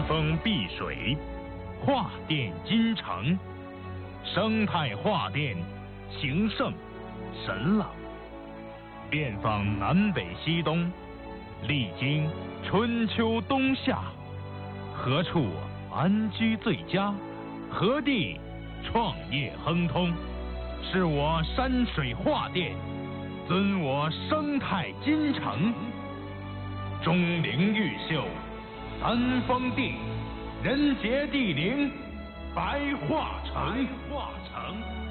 峰碧水，画殿金城，生态画殿，情圣神朗。遍访南北西东，历经春秋冬夏，何处安居最佳？何地创业亨通？是我山水画殿，尊我生态金城。钟灵毓秀，三峰地，人杰地灵，白画城。